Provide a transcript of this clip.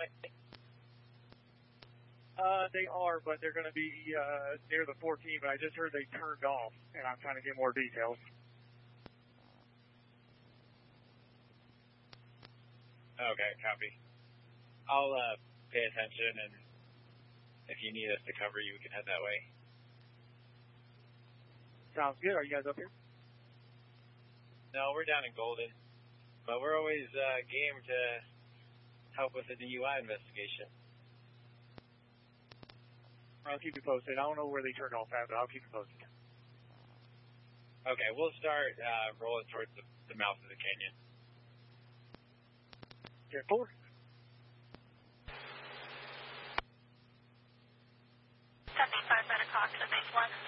tonight? They are, but they're going to be near the 14, but I just heard they turned off, and I'm trying to get more details. Okay, copy. I'll pay attention, and if you need us to cover you, we can head that way. Sounds good. Are you guys up here? No, we're down in Golden, but we're always game to help with the DUI investigation. I'll keep you posted. I don't know where they turned off at, but I'll keep you posted. Okay, we'll start rolling towards the mouth of the canyon. 10-4. 75 Metacox at base 1.